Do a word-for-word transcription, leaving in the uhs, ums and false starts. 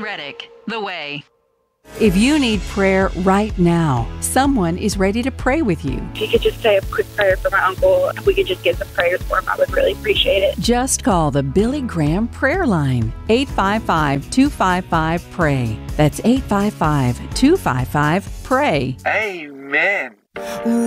Reddick, The Way. If you need prayer right now, someone is ready to pray with you. If you could just say a quick prayer for my uncle, if we could just get some prayers for him, I would really appreciate it. Just call the Billy Graham Prayer Line, eight five five, two five five, P R A Y. That's eight five five, two five five, P R A Y. Amen.